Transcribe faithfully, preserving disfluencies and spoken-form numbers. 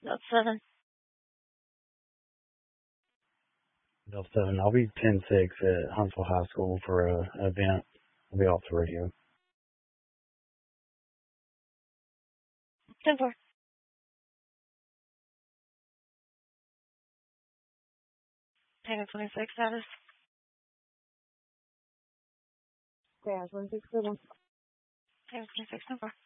That's seven. Delta seven. I'll be ten six at Huntsville High School for a, an event. I'll be off the radio. ten four. Tango twenty-six status. Yeah, twenty-six, seven. Tango twenty-six, ten four.